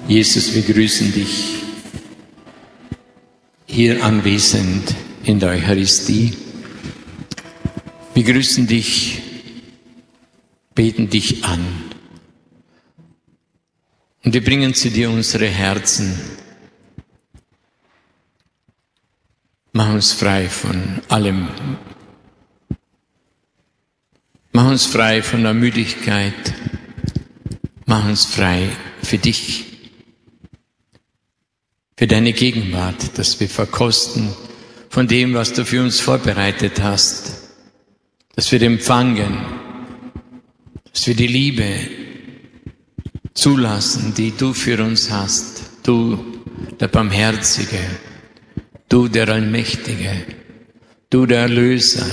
Jesus, wir grüßen dich hier anwesend in der Eucharistie. Wir grüßen dich, beten dich an. Und wir bringen zu dir unsere Herzen. Mach uns frei von allem. Mach uns frei von der Müdigkeit. Mach uns frei für dich. Für deine Gegenwart, dass wir verkosten von dem, was du für uns vorbereitet hast. Dass wir empfangen, dass wir die Liebe zulassen, die du für uns hast. Du, der Barmherzige, du, der Allmächtige, du, der Erlöser,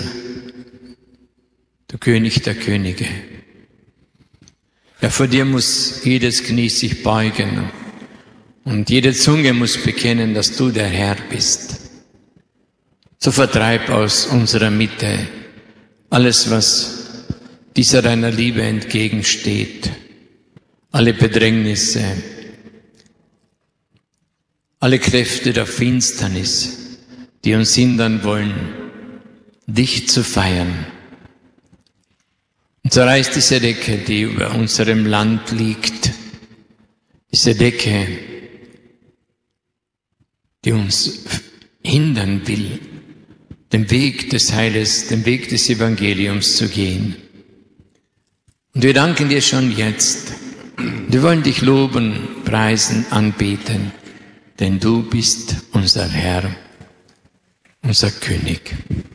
du König der Könige. Ja, vor dir muss jedes Knie sich beugen und jede Zunge muss bekennen, dass du der Herr bist. So vertreib aus unserer Mitte alles, was dieser deiner Liebe entgegensteht, alle Bedrängnisse, alle Kräfte der Finsternis, die uns hindern wollen, dich zu feiern. Und zerreiß diese Decke, die über unserem Land liegt, diese Decke, die uns hindern will, den Weg des Heiles, den Weg des Evangeliums zu gehen. Und wir danken dir schon jetzt. Wir wollen dich loben, preisen, anbeten, denn du bist unser Herr, unser König.